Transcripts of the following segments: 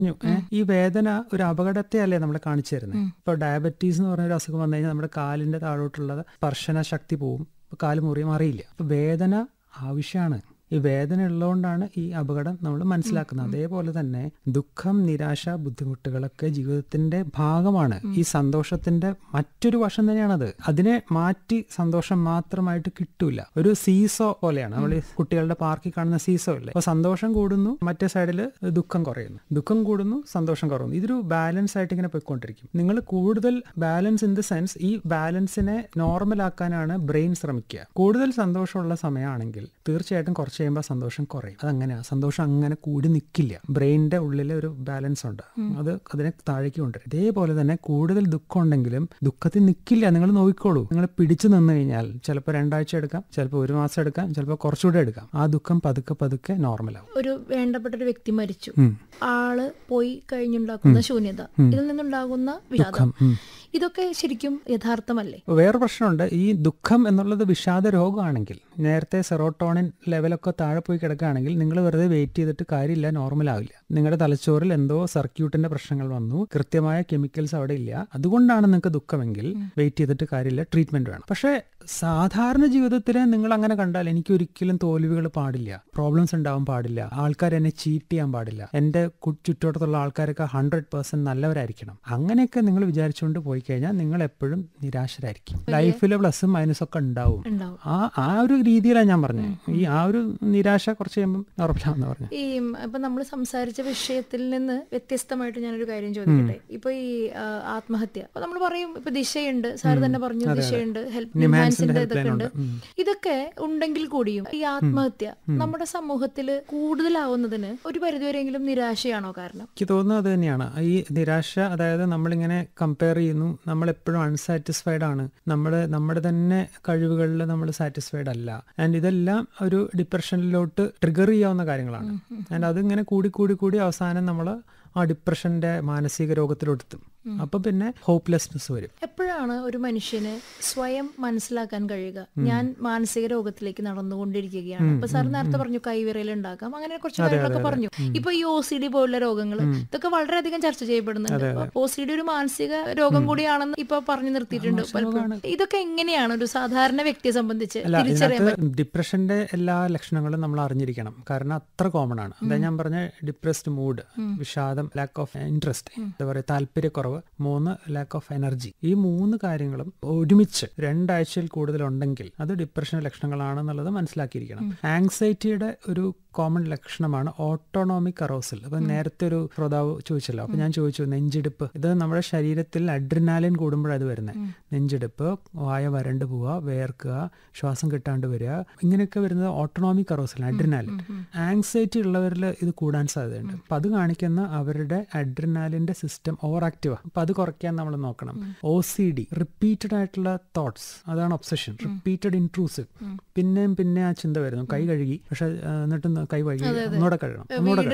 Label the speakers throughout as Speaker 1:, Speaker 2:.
Speaker 1: ഈ വേദന ഒരു അപകടത്തെ അല്ലേ നമ്മൾ കാണിച്ചു തരുന്നത്. ഇപ്പൊ ഡയബറ്റീസ് എന്ന് പറഞ്ഞ ഒരു അസുഖം വന്നു കഴിഞ്ഞാൽ നമ്മുടെ കാലിന്റെ താഴോട്ടുള്ള സ്പർശന ശക്തി പോവും, കാല് മുറിയും അറിയില്ല. അപ്പൊ വേദന ആവശ്യമാണ്. ഈ വേദന ഉള്ളതുകൊണ്ടാണ് ഈ അപകടം നമ്മൾ മനസ്സിലാക്കുന്നത്. അതേപോലെ തന്നെ ദുഃഖം, നിരാശ, ബുദ്ധിമുട്ടുകളൊക്കെ ജീവിതത്തിന്റെ ഭാഗമാണ്. ഈ സന്തോഷത്തിന്റെ മറ്റൊരു വശം തന്നെയാണത്. അതിനെ മാറ്റി സന്തോഷം മാത്രമായിട്ട് കിട്ടൂല. ഒരു സീസോ പോലെയാണ്. നമ്മൾ കുട്ടികളുടെ പാർക്കിൽ കാണുന്ന സീസോ ഇല്ലേ, അപ്പൊ സന്തോഷം കൂടുന്നു, മറ്റേ സൈഡിൽ ദുഃഖം കുറയുന്നു, ദുഃഖം കൂടുന്നു, സന്തോഷം കുറയുന്നു. ഇതൊരു ബാലൻസ് ആയിട്ട് ഇങ്ങനെ പോയിക്കൊണ്ടിരിക്കും. നിങ്ങൾ കൂടുതൽ ബാലൻസ് ഇൻ ദ സെൻസ് ഈ ബാലൻസിനെ നോർമൽ ആക്കാനാണ് ബ്രെയിൻ ശ്രമിക്കുക. കൂടുതൽ സന്തോഷമുള്ള സമയമാണെങ്കിൽ തീർച്ചയായിട്ടും കുറച്ച് ചെയ്യുമ്പോൾ സന്തോഷം കുറയും. അതങ്ങനെയാണ്. സന്തോഷം അങ്ങനെ കൂടി നിൽക്കില്ല. ബ്രെയിനിന്റെ ഉള്ളിൽ ഒരു ബാലൻസ് ഉണ്ട്, അതിനെ താഴേക്ക് കൊണ്ടുവരും. ഇതേപോലെ തന്നെ കൂടുതൽ ദുഃഖം ഉണ്ടെങ്കിലും ദുഃഖത്തിൽ നിൽക്കില്ല. നിങ്ങൾ നോക്കിക്കോളൂ. നിങ്ങൾ പിടിച്ചു നിന്ന് കഴിഞ്ഞാൽ ചിലപ്പോൾ 2 ആഴ്ച എടുക്കാം, ചിലപ്പോൾ 1 മാസം എടുക്കാം, ചിലപ്പോൾ കുറച്ചുകൂടെ എടുക്കാം. ആ ദുഃഖം പതുക്കെ പതുക്കെ നോർമലാവും.
Speaker 2: ഒരു വേണ്ടപ്പെട്ട ഒരു വ്യക്തി മരിച്ചു, ആള് പോയി കഴിഞ്ഞുണ്ടാക്കുന്ന ശൂന്യത, ഇതിൽ നിന്നുണ്ടാകുന്ന വിഷാദം, ഇതൊക്കെ ശരിക്കും യഥാർത്ഥമല്ലേ?
Speaker 1: വേറെ പ്രശ്നമുണ്ട്. ഈ ദുഃഖം എന്നുള്ളത് വിഷാദ രോഗമാണെങ്കിൽ, നേരത്തെ സെറോട്ടോണിൻ ലെവലൊക്കെ താഴെ പോയി കിടക്കുകയാണെങ്കിൽ നിങ്ങൾ വെറുതെ വെയിറ്റ് ചെയ്തിട്ട് കാര്യമില്ല, നോർമൽ ആവില്ല. നിങ്ങളുടെ തലച്ചോറിൽ എന്തോ സർക്യൂട്ടിന്റെ പ്രശ്നങ്ങൾ വന്നു, കൃത്യമായ കെമിക്കൽസ് അവിടെ ഇല്ല, അതുകൊണ്ടാണ് നിങ്ങൾക്ക് ദുഃഖമെങ്കിൽ വെയിറ്റ് ചെയ്തിട്ട് കാര്യമില്ല, ട്രീറ്റ്മെന്റ് വേണം. പക്ഷേ സാധാരണ ജീവിതത്തിൽ നിങ്ങൾ അങ്ങനെ കണ്ടാൽ എനിക്ക് ഒരിക്കലും തോൽവികൾ പാടില്ല, പ്രോബ്ലംസ് ഉണ്ടാവാൻ പാടില്ല, ആൾക്കാർ എന്നെ ചീറ്റ് ചെയ്യാൻ പാടില്ല, എന്റെ ചുറ്റോട്ടത്തുള്ള ആൾക്കാരൊക്കെ 100% നല്ലവരായിരിക്കണം, അങ്ങനെയൊക്കെ നിങ്ങൾ വിചാരിച്ചുകൊണ്ട് പോയി കഴിഞ്ഞാൽ നിങ്ങൾ എപ്പോഴും നിരാശരായിരിക്കും. ലൈഫിൽ പ്ലസും മൈനസും ഒക്കെ ഉണ്ടാവും. ആ ഒരു രീതിയിലാണ് ഞാൻ പറഞ്ഞത്. ആ ഒരു നിരാശ കുറച്ച് കഴിയുമ്പോൾ ഉറപ്പില്ലാന്ന് പറഞ്ഞു.
Speaker 2: ഈ ഇപ്പൊ നമ്മൾ സംസാരിച്ച വിഷയത്തിൽ നിന്ന് വ്യത്യസ്തമായിട്ട് ഞാനൊരു കാര്യം ചോദിക്കട്ടെ. ഇപ്പൊ ഈ ആത്മഹത്യ, അപ്പൊ നമ്മൾ പറയും ഇപ്പൊ ദിശയുണ്ട്, സാർ തന്നെ പറഞ്ഞു ദിശയുണ്ട്, ഹെൽപ്സിന്റെ ഇതൊക്കെ ഉണ്ട്. ഇതൊക്കെ ഉണ്ടെങ്കിൽ കൂടിയും ഈ ആത്മഹത്യ നമ്മുടെ സമൂഹത്തില് കൂടുതലാവുന്നതിന് ഒരു പരിധിവരെയെങ്കിലും നിരാശയാണോ കാരണം?
Speaker 1: എനിക്ക് തോന്നുന്നത് അത് തന്നെയാണ്. ഈ നിരാശ, അതായത് നമ്മളിങ്ങനെ കമ്പയർ ചെയ്യുന്നു, നമ്മളെപ്പോഴും അൺസാറ്റിസ്ഫൈഡ് ആണ്, നമ്മുടെ തന്നെ കഴിവുകളിൽ നമ്മൾ സാറ്റിസ്ഫൈഡ് അല്ല. ആൻഡ് ഇതെല്ലാം ഒരു ഡിപ്രഷനിലോട്ട് ട്രിഗർ ചെയ്യാവുന്ന കാര്യങ്ങളാണ്. ആൻഡ് അതിങ്ങനെ കൂടി അവസാനം നമ്മൾ ആ ഡിപ്രഷന്റെ മാനസിക രോഗത്തിലെത്തും. അപ്പൊ പിന്നെ ഹോപ്പ്ലെസ്നെസ് വരും.
Speaker 2: എപ്പോഴാണ് ഒരു മനുഷ്യന് സ്വയം മനസ്സിലാക്കാൻ കഴിയുക ഞാൻ മാനസിക രോഗത്തിലേക്ക് നടന്നുകൊണ്ടിരിക്കുകയാണ്? ഇപ്പൊ സാർ നേരത്തെ പറഞ്ഞു കൈവിരൽ ഉണ്ടാക്കാം, അങ്ങനെ കുറച്ച് കാര്യങ്ങളൊക്കെ പറഞ്ഞു. ഇപ്പൊ ഈ OCD പോലുള്ള രോഗങ്ങൾ, ഇതൊക്കെ വളരെയധികം ചർച്ച ചെയ്യപ്പെടുന്നുണ്ട്. OCD ഒരു മാനസിക രോഗം കൂടിയാണെന്ന് ഇപ്പൊ പറഞ്ഞു നിർത്തിയിട്ടുണ്ട് പലപ്പോഴും. ഇതൊക്കെ എങ്ങനെയാണ് ഒരു സാധാരണ വ്യക്തിയെ സംബന്ധിച്ച് തിരിച്ചറിയാൻ പറ്റും?
Speaker 1: ഡിപ്രഷന്റെ എല്ലാ ലക്ഷണങ്ങളും നമ്മൾ അറിഞ്ഞിരിക്കണം. കാരണം അത്ര കോമൺ ആണ്. അതാ ഞാൻ പറഞ്ഞ ഡിപ്രസ്ഡ് മൂഡ്, വിഷാദം, ലാക്ക് ഓഫ് ഇൻട്രസ്റ്റ്, എന്താ പറയുക, താല്പര്യക്കുറവ്, 3 ലാക്ക് ഓഫ് എനർജി. ഈ 3 കാര്യങ്ങളും ഒരുമിച്ച് 2 ആഴ്ചയിൽ കൂടുതൽ ഉണ്ടെങ്കിൽ അത് ഡിപ്രഷൻ ലക്ഷണങ്ങളാണെന്നുള്ളത് മനസ്സിലാക്കിയിരിക്കണം. ആങ്സൈറ്റിയുടെ ഒരു കോമൺ ലക്ഷണമാണ് ഓട്ടോണോമിക് അറോസൽ. അപ്പൊ നേരത്തെ ഒരു ശ്രോതാവ് ചോദിച്ചല്ലോ, അപ്പൊ ഞാൻ ചോദിച്ചു നെഞ്ചിടിപ്പ്. ഇത് നമ്മുടെ ശരീരത്തിൽ അഡ്രിനാലിൻ കൂടുമ്പോഴത് വരുന്നത്. നെഞ്ചിടിപ്പ്, വായ വരണ്ടു പോവുക, വേർക്കുക, ശ്വാസം കിട്ടാണ്ട് വരിക, ഇങ്ങനെയൊക്കെ വരുന്നത് ഓട്ടോണോമിക് അറോസൽ, അഡ്രിനാലിൻ. ആങ്സൈറ്റി ഉള്ളവരിൽ ഇത് കൂടാൻ സാധ്യതയുണ്ട്. അപ്പൊ അത് കാണിക്കുന്ന അവരുടെ അഡ്രിനാലിന്റെ സിസ്റ്റം ഓവർ ആക്റ്റീവ്. അപ്പൊ അത് കുറയ്ക്കാൻ നമ്മൾ നോക്കണം. OCD, റിപ്പീറ്റഡ് ആയിട്ടുള്ള തോട്ട്സ്, അതാണ് ഒബ്സഷൻ. റിപ്പീറ്റഡ് ഇൻട്രൂസീവ്, പിന്നെയും പിന്നെ ആ ചിന്ത വരുന്നു. കൈ കഴുകി, പക്ഷെ എന്നിട്ട് കൈ വഴുകി ഒന്നുകൂടെ കഴുകണം,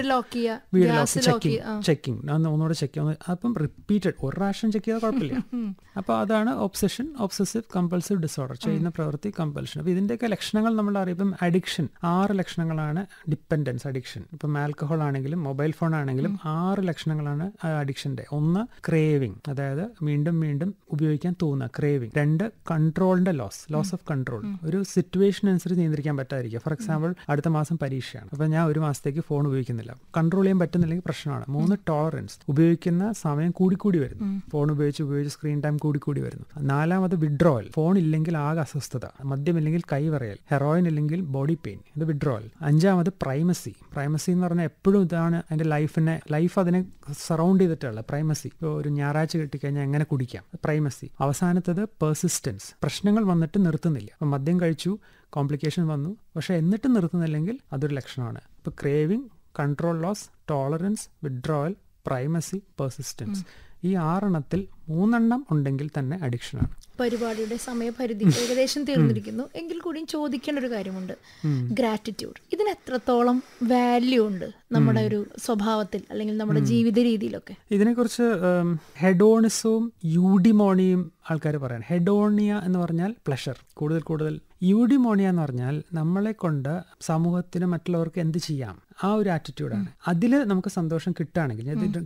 Speaker 1: ചെക്കിങ്, ഒന്നുകൂടെ ചെക്ക് ചെയ്യാം. അപ്പം റിപ്പീറ്റഡ്, ഒരു പ്രാവശ്യം ചെക്ക് ചെയ്താൽ കുഴപ്പമില്ല. അപ്പൊ അതാണ് ഒബ്സഷൻ, ഒബ്സസീവ് കമ്പൾസീവ് ഡിസോർഡർ, ചെയ്യുന്ന പ്രവൃത്തി കമ്പൽഷൻ. അപ്പൊ ഇതിന്റെയൊക്കെ ലക്ഷണങ്ങൾ നമ്മൾ അറിയും. അഡിക്ഷൻ 6 ലക്ഷണങ്ങളാണ് ഡിപ്പെൻഡൻസ് അഡിക്ഷൻ. ഇപ്പം ആൽക്കഹോൾ ആണെങ്കിലും മൊബൈൽ ഫോൺ ആണെങ്കിലും 6 ലക്ഷണങ്ങളാണ് അഡിക്ഷന്റെ. 1 ക്രേവിംഗ്, അതായത് വീണ്ടും വീണ്ടും ഉപയോഗിക്കാൻ തോന്നുക, ക്രേവിംഗ്. 2 കൺട്രോളിന്റെ ലോസ് ഓഫ് കൺട്രോൾ, ഒരു സിറ്റുവേഷൻ അനുസരിച്ച് നിയന്ത്രിക്കാൻ പറ്റാതിരിക്കുക. ഫോർ എക്സാമ്പിൾ അടുത്ത മാസം പരീക്ഷയാണ്, അപ്പൊ ഞാൻ 1 മാസത്തേക്ക് ഫോൺ ഉപയോഗിക്കുന്നില്ല, കൺട്രോൾ ചെയ്യാൻ പറ്റുന്നില്ലെങ്കിൽ പ്രശ്നമാണ്. 3 ടോളറൻസ്, ഉപയോഗിക്കുന്ന സമയം കൂടി വരുന്നു, ഫോൺ ഉപയോഗിച്ച് സ്ക്രീൻ ടൈം കൂടി വരുന്നു. 4ാമത് വിഡ്രോവൽ, ഫോൺ ഇല്ലെങ്കിൽ ആകെ അസ്വസ്ഥത, മദ്യം ഇല്ലെങ്കിൽ കൈവറയൽ, ഹെറോയിൻ ഇല്ലെങ്കിൽ ബോഡി പെയിൻ, ഇത് വിഡ്രോവൽ. 5ാമത് പ്രൈമസി എന്ന് പറഞ്ഞാൽ എപ്പോഴും ഇതാണ് അതിന്റെ ലൈഫ് അതിനെ സറൗണ്ട് ചെയ്തിട്ടുള്ള പ്രൈമസി. ഒരു ഞായറാഴ്ച കിട്ടിക്കഴിഞ്ഞാൽ എങ്ങനെ കുടിക്കാം, പ്രൈമസി. അവസാനത്തത് പെർസിസ്റ്റൻസ്, പ്രശ്നങ്ങൾ വന്നിട്ട് നിർത്തുന്നില്ല. അപ്പം മദ്യം കഴിച്ചു, കോംപ്ലിക്കേഷൻ വന്നു, പക്ഷെ എന്നിട്ട് നിർത്തുന്നില്ലെങ്കിൽ അതൊരു ലക്ഷണമാണ്. ഇപ്പൊ craving, control loss, tolerance, withdrawal, primacy, persistence, ഈ 6 3 ഉണ്ടെങ്കിൽ തന്നെ അഡിക്ഷനാണ്.
Speaker 2: പരിപാടിയുടെ സമയപരിധി ഏകദേശം തീർന്നിരിക്കുന്നു. എങ്കിൽ കൂടിയും ചോദിക്കേണ്ട ഒരു കാര്യമുണ്ട്. ഗ്രാറ്റിറ്റ്യൂഡ്, ഇതിന് എത്രത്തോളം വാല്യൂ ഉണ്ട് നമ്മുടെ ഒരു സ്വഭാവത്തിൽ അല്ലെങ്കിൽ നമ്മുടെ ജീവിത രീതിയിലൊക്കെ?
Speaker 1: ഇതിനെക്കുറിച്ച് ഹെഡോണിസവും യൂഡിമോണിയും ആൾക്കാർ പറയാൻ. ഹെഡോണിയ എന്ന് പറഞ്ഞാൽ പ്ലഷർ, കൂടുതൽ. യൂഡിമോണിയ എന്ന് പറഞ്ഞാൽ നമ്മളെ കൊണ്ട് സമൂഹത്തിന് മറ്റുള്ളവർക്ക് എന്ത് ചെയ്യാം, ആ ഒരു ആറ്റിറ്റ്യൂഡാണ്. അതിൽ നമുക്ക് സന്തോഷം കിട്ടുകയാണെങ്കിൽ,